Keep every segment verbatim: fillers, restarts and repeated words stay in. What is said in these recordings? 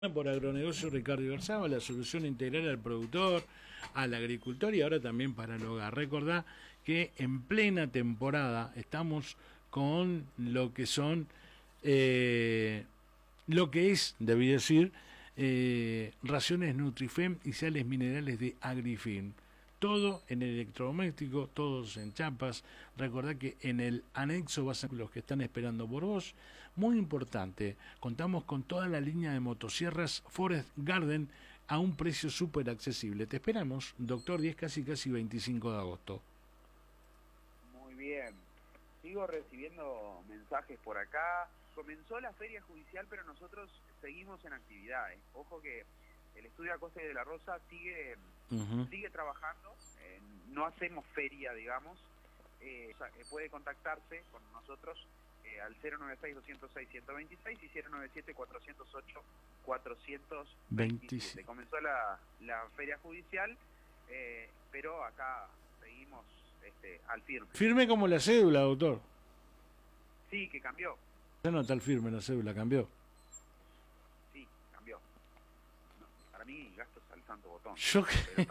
Por Agronegocio Ricardo Iberzaba, la solución integral al productor, al agricultor y ahora también para el hogar. Recordá que en plena temporada estamos con lo que son, eh, lo que es, debí decir, eh, raciones Nutrifem y sales minerales de Agrifin. Todo en electrodoméstico, todos en chapas. Recordá que en el anexo vas a los que están esperando por vos. Muy importante, contamos con toda la línea de motosierras Forest Garden a un precio súper accesible. Te esperamos, doctor diez, casi casi veinticinco de agosto. Muy bien. Sigo recibiendo mensajes por acá. Comenzó la feria judicial, pero nosotros seguimos en actividades. Ojo que el estudio Acosta y de la Rosa sigue... Uh-huh. sigue trabajando, eh, no hacemos feria, digamos, eh, o sea, eh, puede contactarse con nosotros eh, al cero nueve seis, dos cero seis, uno dos seis y cero nueve siete, cuatro cero ocho, cuatro dos siete. Comenzó la, la feria judicial, eh, pero acá seguimos este, al firme. Firme como la cédula, doctor. Sí, que cambió. Ya no está el firme, la cédula cambió. Sí, cambió. No, para mí gastos al santo botón. Yo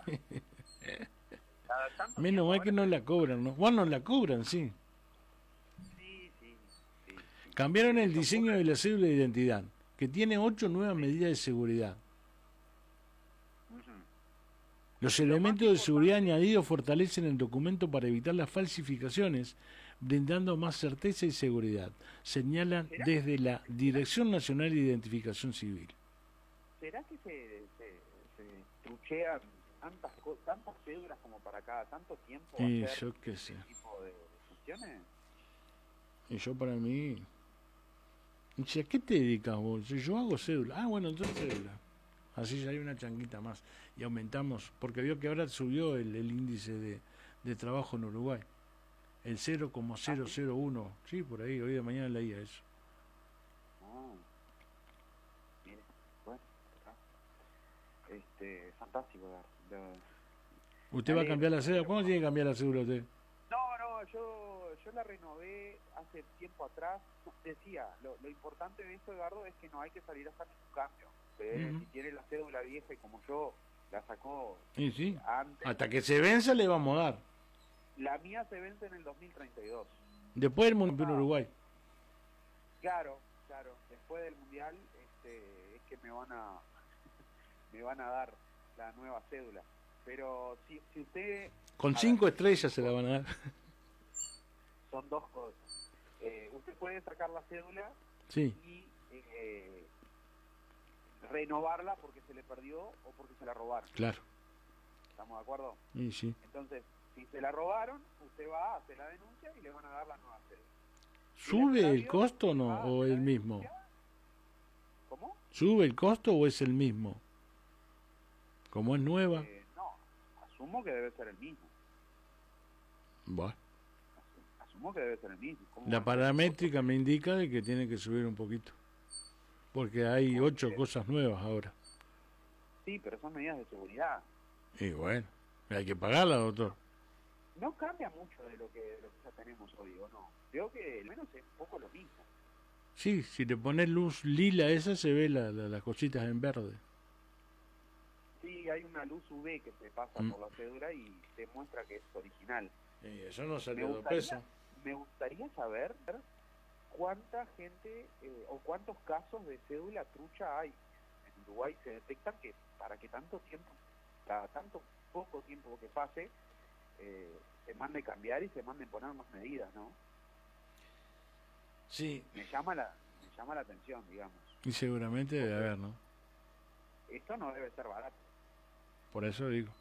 menos mal que no la cobran, ¿no? Bueno, la cobran, sí. Sí, sí, sí, sí. Cambiaron el diseño de la cédula de identidad, que tiene ocho nuevas sí. medidas de seguridad. Uh-huh. Los elementos de seguridad añadidos fortalecen el documento para evitar las falsificaciones, brindando más certeza y seguridad, señalan desde la Dirección Nacional de Identificación Civil. ¿Será que se, se, se truchean tantas tantas cédulas como para cada tanto tiempo y hacer yo qué sé. este tipo de funciones? Y yo para mí... ¿A qué te dedicas vos? Yo hago cédula. Ah, bueno, entonces cédula. Así ya hay una changuita más. Y aumentamos, porque vio que ahora subió el, el índice de, de trabajo en Uruguay. El cero coma cero cero uno. Sí, por ahí, hoy de mañana leía eso. Ah. Mire, bueno, este, fantástico. De, de, ¿Usted va a cambiar la cédula? ¿Cuándo tiene que cambiar la cédula usted? No, no, yo yo la renové hace tiempo atrás. Decía, lo, lo importante de esto, Edgardo, es que no hay que salir a hacer ningún cambio. Uh-huh. Si tiene la cédula vieja y como yo la sacó sí, sí. antes... Hasta que se vence le vamos a dar. La mía se vence en el dos mil treinta y dos. Después del Mundial ah, Uruguay. Claro, claro. Después del Mundial este, es que me van a me van a dar la nueva cédula. Pero si, si usted... Con cinco ver, estrellas se la van a dar. Son dos cosas. Eh, usted puede sacar la cédula sí. y eh, renovarla porque se le perdió o porque se la robaron. Claro. ¿Estamos de acuerdo? Sí, sí. Entonces, si se la robaron, usted va a hacer la denuncia y le van a dar la nueva cédula. ¿Sube el costo o no? ¿O el mismo? ¿Cómo? ¿Sube el costo o es el mismo? ¿Como es nueva? Eh, no, asumo que debe ser el mismo. Bueno. Asumo que debe ser el mismo. La paramétrica me indica de que tiene que subir un poquito. Porque hay ocho que... cosas nuevas ahora. Sí, pero son medidas de seguridad. Y bueno, hay que pagarla, doctor. No cambia mucho de lo que, de lo que ya tenemos hoy, ¿o no? Creo que al menos es un poco lo mismo. Sí, si le pones luz lila esa se ve la, la, las cositas en verde. Sí, hay una luz U V que se pasa mm. por la cédula y te muestra que es original. Y eso no salió dos pesos. Me gustaría saber cuánta gente eh, o cuántos casos de cédula trucha hay en Uruguay. Se detectan que para que tanto tiempo, cada tanto poco tiempo que pase, eh, se mande cambiar y se manden poner más medidas, ¿no? Sí. Me llama la, me llama la atención, digamos. Y seguramente debe haber, ¿no? Esto no debe ser barato. Por eso digo.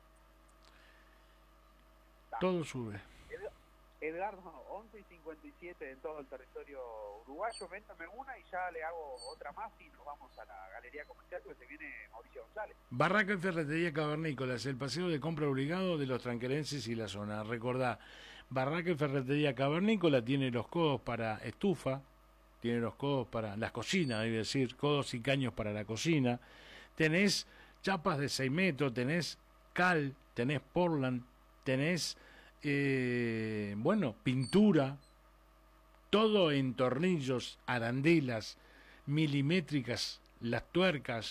Ah. Todo sube. Edgardo, once y cincuenta y siete en todo el territorio uruguayo, véntame una y ya le hago otra más y nos vamos a la galería comercial porque se viene Mauricio González. Barraca y Ferretería Cavernícolas, el paseo de compra obligado de los tranquerenses y la zona. Recordá, Barraca y Ferretería Cavernícola tiene los codos para estufa, tiene los codos para las cocinas, debe decir, codos y caños para la cocina. Tenés chapas de seis metros, tenés cal, tenés Portland, tenés... Eh, bueno, pintura, todo en tornillos, arandelas, milimétricas, las tuercas